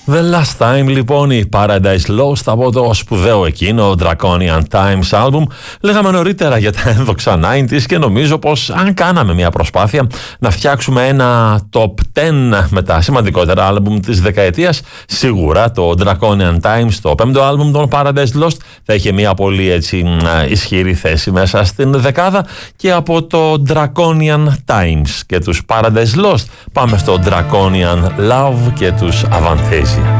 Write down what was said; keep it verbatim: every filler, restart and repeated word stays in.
The Last Time, λοιπόν, η Paradise Lost από το σπουδαίο εκείνο Draconian Times album. Λέγαμε νωρίτερα για τα ένδοξα ενενήντα και νομίζω πως αν κάναμε μια προσπάθεια να φτιάξουμε ένα top δέκα με τα σημαντικότερα άλμπουμ της δεκαετίας, σίγουρα το Draconian Times, το πέμπτο άλμπουμ των Paradise Lost, θα είχε μια πολύ έτσι ισχυρή θέση μέσα στην δεκάδα. Και από το Draconian Times και τους Paradise Lost πάμε στο Draconian Love και τους Avantasia.